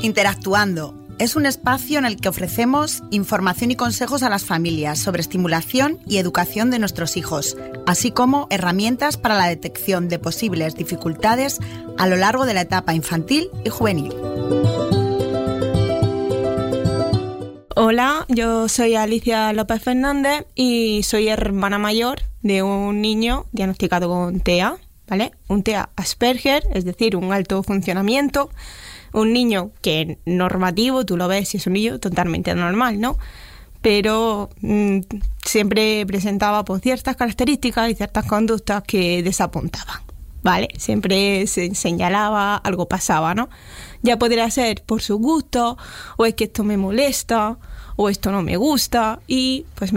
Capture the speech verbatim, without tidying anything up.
Interactuando es un espacio en el que ofrecemos información y consejos a las familias sobre estimulación y educación de nuestros hijos, así como herramientas para la detección de posibles dificultades a lo largo de la etapa infantil y juvenil. Hola, yo soy Alicia López Fernández y soy hermana mayor de un niño diagnosticado con T E A, ¿vale? Un T E A Asperger, es decir, un alto funcionamiento. Un niño que normativo, tú lo ves y es un niño totalmente normal, ¿no? Pero mmm, siempre presentaba pues, ciertas características y ciertas conductas que desapuntaban, ¿vale? Siempre se señalaba, algo pasaba, ¿no? Ya podría ser por su gusto, o es que esto me molesta, o esto no me gusta, y pues me